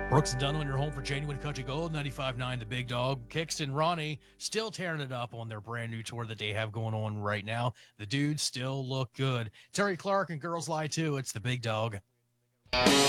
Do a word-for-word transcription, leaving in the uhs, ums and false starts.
Brooks and Dunlap, your home for genuine country gold, ninety-five point nine The Big Dog. Kix and Ronnie still tearing it up on their brand new tour that they have going on right now. The dudes still look good. Terry Clark and Girls Lie Too. It's The Big Dog.